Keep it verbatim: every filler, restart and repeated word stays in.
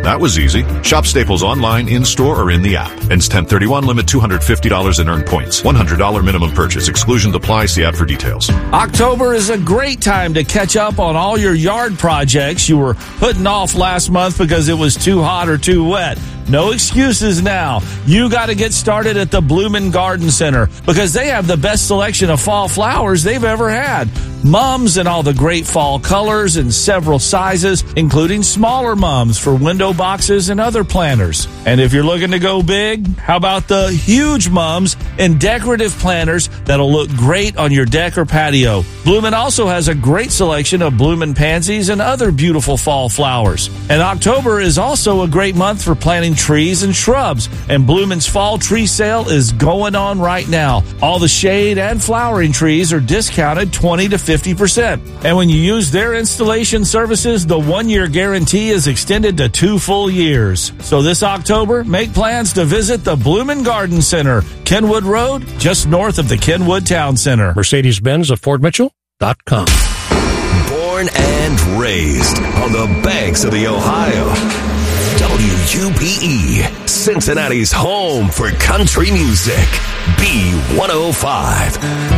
That was easy. Shop Staples online, in-store, or in the app. Ends ten thirty-one. Limit two hundred fifty dollars in earned points. one hundred dollars minimum purchase. Exclusion applies. See ad for details. October is a great time to catch up on all your yard projects you were putting off last month because it was too hot or too wet. No excuses now. You got to get started at the Bloomin' Garden Center because they have the best selection of fall flowers they've ever had. Mums in all the great fall colors and several sizes, including smaller mums for window boxes and other planters. And if you're looking to go big, how about the huge mums and decorative planters that'll look great on your deck or patio? Bloomin' also has a great selection of bloomin' pansies and other beautiful fall flowers. And October is also a great month for planting trees and shrubs, and Bloomin's fall tree sale is going on right now. All the shade and flowering trees are discounted twenty to fifty percent. And when you use their installation services, the one-year guarantee is extended to two full years. So this October, make plans to visit the Bloomin' Garden Center, Kenwood Road, just north of the Kenwood Town Center. Mercedes-Benz of Fort Mitchell dot com. Born and raised on the banks of the Ohio. W U P E, Cincinnati's home for country music. B one oh five.